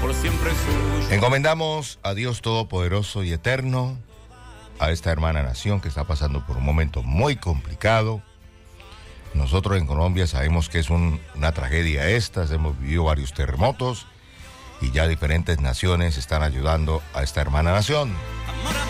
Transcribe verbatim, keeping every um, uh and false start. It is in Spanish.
por siempre suyo. Encomendamos a Dios Todopoderoso y Eterno, a esta hermana nación que está pasando por un momento muy complicado. Nosotros en Colombia sabemos que es un, una tragedia esta, hemos vivido varios terremotos y ya diferentes naciones están ayudando a esta hermana nación.